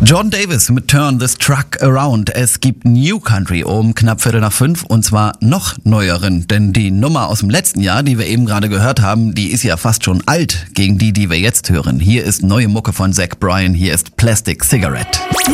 John Davis mit Turn This Truck Around. Es gibt New Country um knapp 4:45 und zwar noch neueren, denn die Nummer aus dem letzten Jahr, die wir eben gerade gehört haben, die ist ja fast schon alt gegen die wir jetzt hören. Hier ist neue Mucke von Zach Bryan, hier ist Plastic Cigarette.